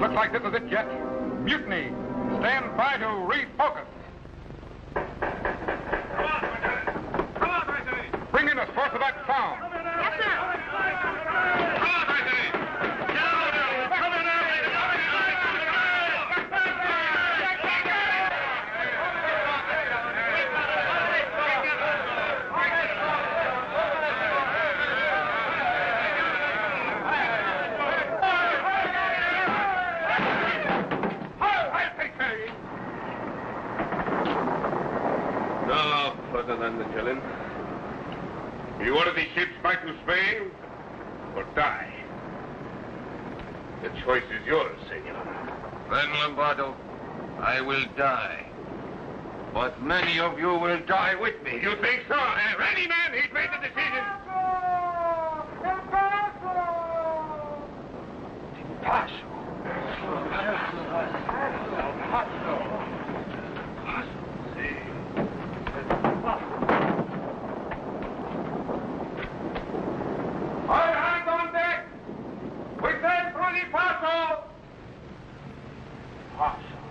Looks like this is it, Jet. Mutiny. Stand by to refocus. Come on, President. Bring in the source of that sound. Yes, sir. Come on, President. Get out of there. Come in there. Now, Ferdinand Magellan, you order these ships back to Spain or die? The choice is yours, senor. Then, Lombardo, I will die. But many of you will die with me. You think so? Ready, man. He's made the decision. All hands on deck. We sail through the Paso. Paso.